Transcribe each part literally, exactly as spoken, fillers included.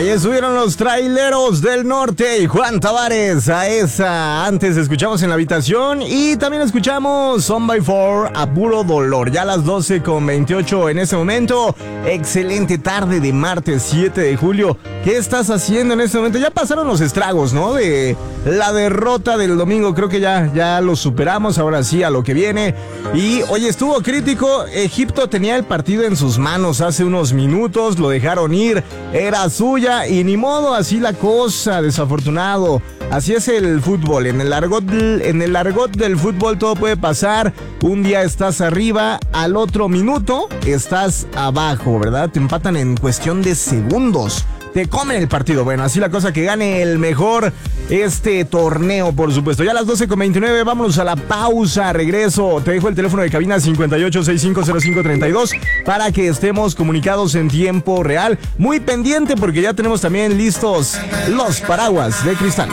Ahí estuvieron los Traileros del Norte y Juan Tavares a esa. Antes escuchamos En la Habitación y también escuchamos Son by Four a Puro Dolor. Ya a las doce con veintiocho en este momento. Excelente tarde de martes siete de julio. ¿Qué estás haciendo en este momento? Ya pasaron los estragos, ¿no? De la derrota del domingo. Creo que ya, ya lo superamos. Ahora sí, a lo que viene. Y oye, estuvo crítico. Egipto tenía el partido en sus manos hace unos minutos. Lo dejaron ir. Era suya y ni modo, así la cosa, desafortunado. Así es el fútbol, en el argot, en el argot del fútbol todo puede pasar. Un día estás arriba, al otro minuto estás abajo, ¿verdad? Te empatan en cuestión de segundos. Te comen el partido. Bueno, así la cosa, que gane el mejor este torneo, por supuesto. Ya a las doce con veintinueve, vámonos a la pausa. Regreso, te dejo el teléfono de cabina cincuenta y ocho, sesenta y cinco, cero cinco, treinta y dos para que estemos comunicados en tiempo real. Muy pendiente porque ya tenemos también listos los paraguas de cristal.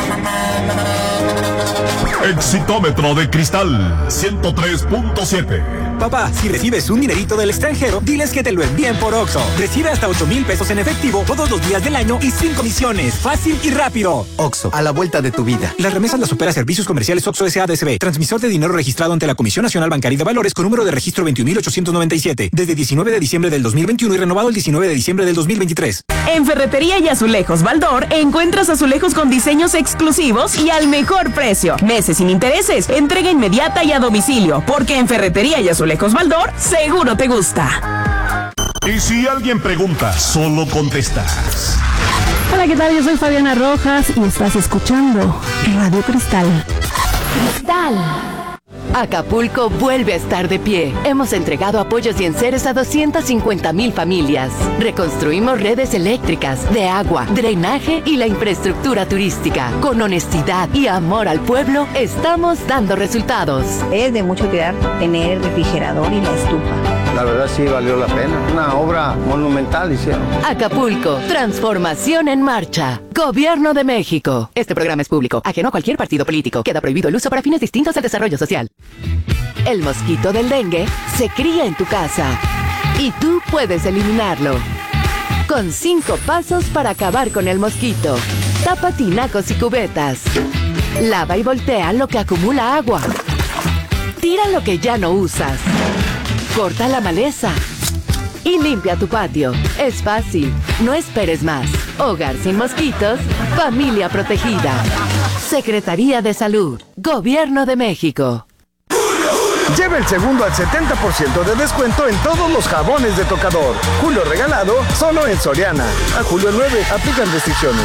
Exitómetro de cristal ciento tres punto siete. Papá, si recibes un dinerito del extranjero, diles que te lo envíen por Oxxo. Recibe hasta ocho mil pesos en efectivo todos los días del año y sin comisiones. Fácil y rápido. Oxxo, a la vuelta de tu vida. Las remesas las opera Servicios Comerciales Oxxo S A D S B. Transmisor de dinero registrado ante la Comisión Nacional Bancaria y de Valores con número de registro veintiún mil ochocientos noventa y siete. Desde diecinueve de diciembre del dos mil veintiuno y renovado el diecinueve de diciembre del dos mil veintitrés. En Ferretería y Azulejos Baldor encuentras azulejos con diseños exclusivos y al mejor precio. Meses sin intereses, entrega inmediata y a domicilio. Porque en Ferretería y Azulejos Baldor seguro te gusta. Y si alguien pregunta, solo contestas. Hola, ¿qué tal? Yo soy Fabiana Rojas y estás escuchando Radio Cristal. Cristal. Acapulco vuelve a estar de pie. Hemos entregado apoyos y enseres a doscientas cincuenta mil familias. Reconstruimos redes eléctricas, de agua, drenaje y la infraestructura turística. Con honestidad y amor al pueblo, estamos dando resultados. Es de mucho cuidar tener refrigerador y la estufa. La verdad sí valió la pena. Una obra monumental hicieron. Acapulco, transformación en marcha. Gobierno de México. Este programa es público, ajeno a cualquier partido político. Queda prohibido el uso para fines distintos al desarrollo social. El mosquito del dengue se cría en tu casa y tú puedes eliminarlo. Con cinco pasos para acabar con el mosquito. Tapa tinacos y cubetas. Lava y voltea lo que acumula agua. Tira lo que ya no usas. Corta la maleza y limpia tu patio. Es fácil, no esperes más. Hogar sin mosquitos, familia protegida. Secretaría de Salud, Gobierno de México. Lleva el segundo al setenta por ciento de descuento en todos los jabones de tocador. Julio regalado, solo en Soriana. A julio nueve, aplican restricciones.